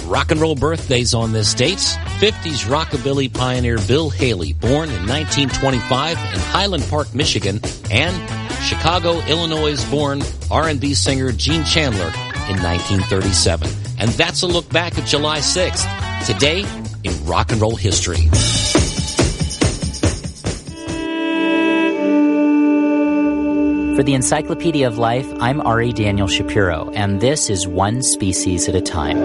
rock and roll birthdays on this date. 50s rockabilly pioneer Bill Haley, born in 1925 in Highland Park, Michigan, and Chicago, Illinois-born R&B singer Gene Chandler in 1937. And that's a look back at July 6th, today in rock and roll history. For the Encyclopedia of Life, I'm Ari Daniel Shapiro, and this is One Species at a Time.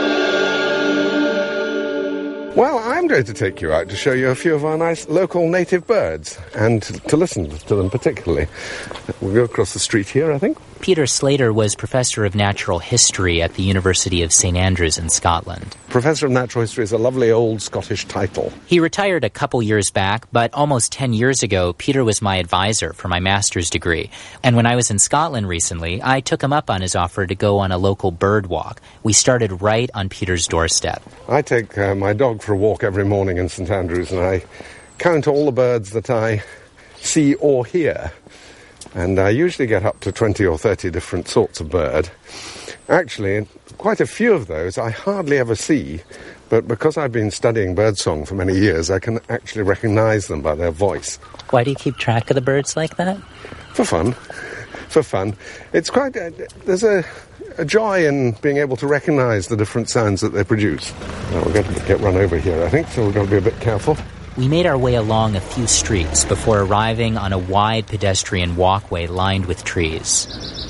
Well, I'm going to take you out to show you a few of our nice local native birds, and to listen to them particularly. We'll go across the street here, I think. Peter Slater was Professor of Natural History at the University of St Andrews in Scotland. Professor of Natural History is a lovely old Scottish title. He retired a couple years back, but almost 10 years ago, Peter was my advisor for my master's degree. And when I was in Scotland recently, I took him up on his offer to go on a local bird walk. We started right on Peter's doorstep. I take my dog for a walk every morning in St Andrews, and I count all the birds that I see or hear. And I usually get up to 20 or 30 different sorts of bird. Actually, quite a few of those I hardly ever see, but because I've been studying birdsong for many years, I can actually recognize them by their voice. Why do you keep track of the birds like that? For fun. For fun. It's quite... there's a joy in being able to recognize the different sounds that they produce. Now, we're going to get run over here, I think, so we've got to be a bit careful. We made our way along a few streets before arriving on a wide pedestrian walkway lined with trees.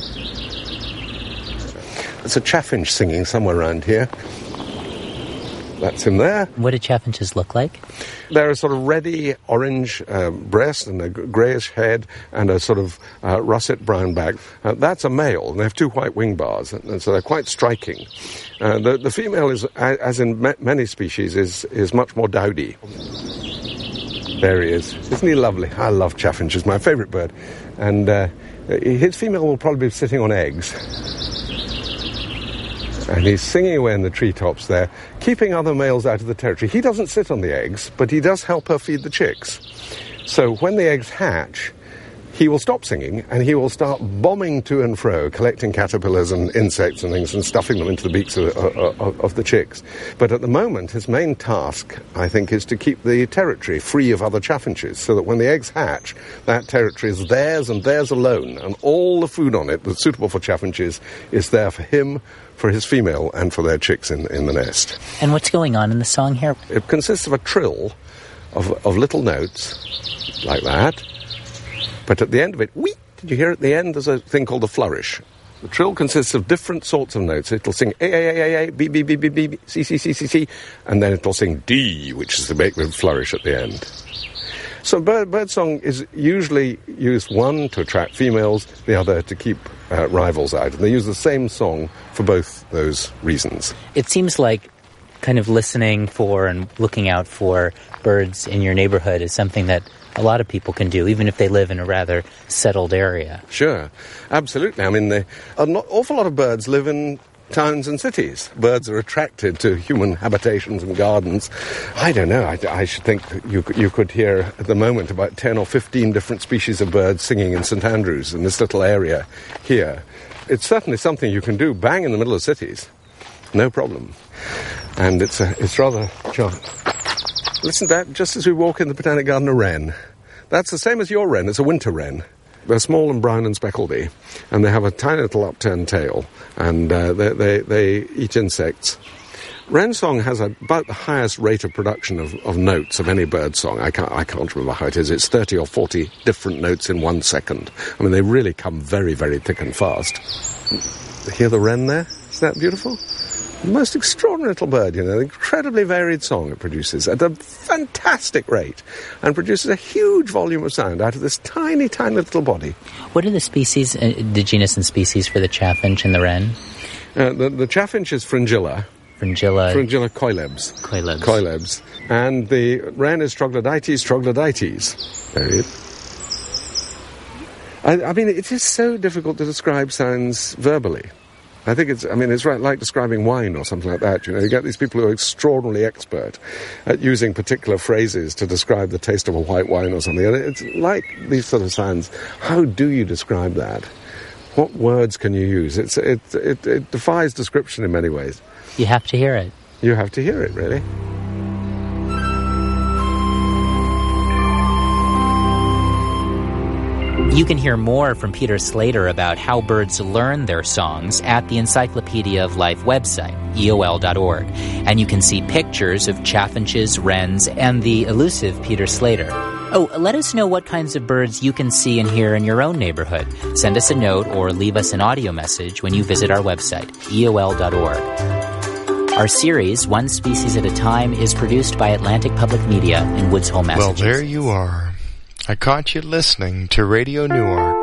There's a chaffinch singing somewhere around here. That's him there. What do chaffinches look like? They're a sort of reddy orange breast and a greyish head and a sort of russet brown back. That's a male, and they have two white wing bars, and so they're quite striking. The female is, as in many species, is much more dowdy. There he is. Isn't he lovely? I love chaffinches, my favourite bird. And his female will probably be sitting on eggs. And he's singing away in the treetops there, keeping other males out of the territory. He doesn't sit on the eggs, but he does help her feed the chicks. So when the eggs hatch, he will stop singing and he will start bombing to and fro, collecting caterpillars and insects and things and stuffing them into the beaks of the chicks. But at the moment, his main task, I think, is to keep the territory free of other chaffinches, so that when the eggs hatch, that territory is theirs and theirs alone, and all the food on it that's suitable for chaffinches is there for him, for his female, and for their chicks in the nest. And what's going on in the song here? It consists of a trill of little notes, like that. But at the end of it, wheat, did you hear at the end? There's a thing called a flourish. The trill consists of different sorts of notes. It'll sing A, A, A, A, A, B, B, B, B, B, C, C, C, C, C, and then it'll sing D, which is the big flourish at the end. So birdsong is usually used, one, to attract females, the other to keep rivals out. And they use the same song for both those reasons. It seems like kind of listening for and looking out for birds in your neighborhood is something that a lot of people can do, even if they live in a rather settled area. Sure, absolutely. I mean, an awful lot of birds live in towns and cities. Birds are attracted to human habitations and gardens. I don't know, I should think you could hear at the moment about 10 or 15 different species of birds singing in St Andrews, in this little area here. It's certainly something you can do bang in the middle of cities. No problem. And it's rather charming. Listen to that, just as we walk in the Botanic Garden, a wren. That's the same as your wren. It's a winter wren. They're small and brown and speckledy, and they have a tiny little upturned tail, and they eat insects. Wren song has about the highest rate of production of notes of any bird song. I can't remember how it is. It's 30 or 40 different notes in 1 second. I mean, they really come very, very thick and fast. Hear the wren there? Isn't that beautiful? The most extraordinary little bird, you know, incredibly varied song it produces at a fantastic rate, and produces a huge volume of sound out of this tiny, tiny little body. What are the species, the genus and species for the chaffinch and the wren? The chaffinch is Fringilla. Fringilla coilebs. Coilebs. And the wren is Troglodytes troglodytes. There it is. I mean, it is so difficult to describe sounds verbally. I think it's like describing wine or something like that. You know, you get these people who are extraordinarily expert at using particular phrases to describe the taste of a white wine or something. And it's like these sort of sounds. How do you describe that? What words can you use? It defies description in many ways. You have to hear it. You have to hear it, really. You can hear more from Peter Slater about how birds learn their songs at the Encyclopedia of Life website, EOL.org. And you can see pictures of chaffinches, wrens, and the elusive Peter Slater. Oh, let us know what kinds of birds you can see and hear in your own neighborhood. Send us a note or leave us an audio message when you visit our website, EOL.org. Our series, One Species at a Time, is produced by Atlantic Public Media in Woods Hole, Massachusetts. Well, there you are. I caught you listening to Radio Newark.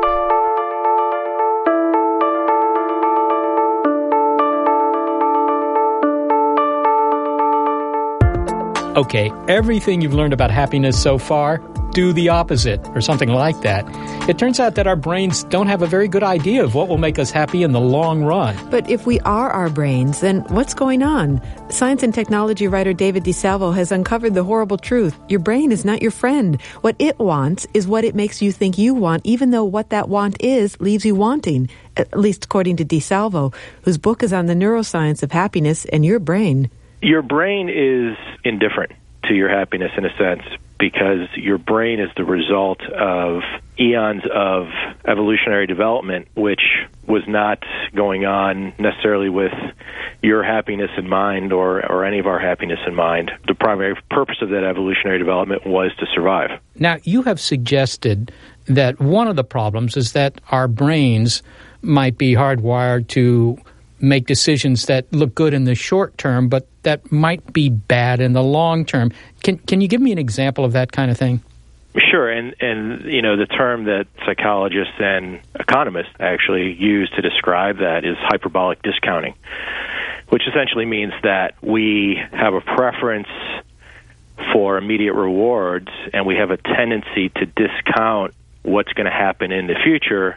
Okay, everything you've learned about happiness so far, do the opposite, or something like that. It turns out that our brains don't have a very good idea of what will make us happy in the long run. But if we are our brains, then what's going on? Science and technology writer David DeSalvo has uncovered the horrible truth. Your brain is not your friend. What it wants is what it makes you think you want, even though what that want is leaves you wanting, at least according to DeSalvo, whose book is on the neuroscience of happiness and your brain. Your brain is indifferent to your happiness in a sense, because your brain is the result of eons of evolutionary development, which was not going on necessarily with your happiness in mind or any of our happiness in mind. The primary purpose of that evolutionary development was to survive. Now, you have suggested that one of the problems is that our brains might be hardwired to make decisions that look good in the short term, but that might be bad in the long term. Can you give me an example of that kind of thing? Sure, and you know, the term that psychologists and economists actually use to describe that is hyperbolic discounting, which essentially means that we have a preference for immediate rewards, and we have a tendency to discount what's going to happen in the future.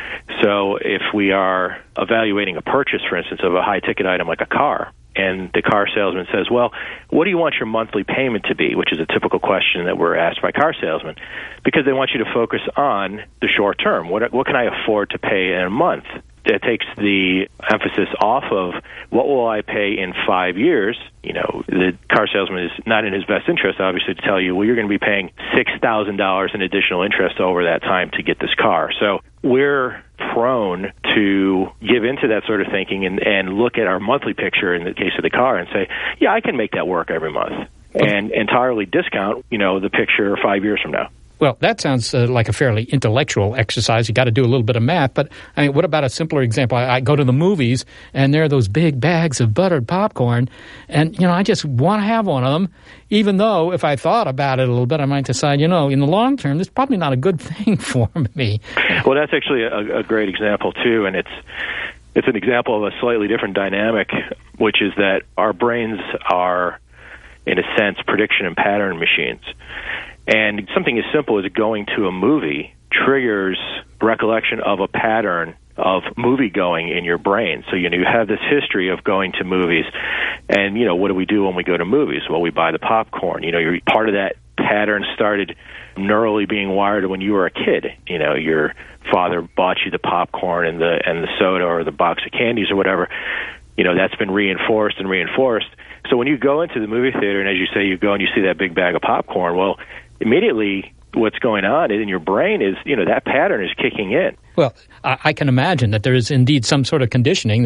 So if we are evaluating a purchase, for instance, of a high-ticket item like a car, and the car salesman says, well, what do you want your monthly payment to be, which is a typical question that we're asked by car salesmen, because they want you to focus on the short term. What can I afford to pay in a month? That takes the emphasis off of what will I pay in 5 years. You know, the car salesman is not in his best interest, obviously, to tell you, well, you're going to be paying $6,000 in additional interest over that time to get this car. So we're prone to give into that sort of thinking and look at our monthly picture in the case of the car and say, yeah, I can make that work every month, and entirely discount, you know, the picture 5 years from now. Well, that sounds like a fairly intellectual exercise. You got to do a little bit of math. But I mean, what about a simpler example? I go to the movies, and there are those big bags of buttered popcorn, and you know, I just want to have one of them. Even though, if I thought about it a little bit, I might decide, you know, in the long term, this is probably not a good thing for me. Well, that's actually a great example too, and it's an example of a slightly different dynamic, which is that our brains are, in a sense, prediction and pattern machines. And something as simple as going to a movie triggers recollection of a pattern of movie going in your brain. So, you know, you have this history of going to movies. And, you know, what do we do when we go to movies? Well, we buy the popcorn. You know, you're part of that pattern started neurally being wired when you were a kid. You know, your father bought you the popcorn and the soda or the box of candies or whatever. You know, that's been reinforced and reinforced. So when you go into the movie theater, and as you say, you go and you see that big bag of popcorn, well, immediately what's going on in your brain is, you know, that pattern is kicking in. Well, I can imagine that there is indeed some sort of conditioning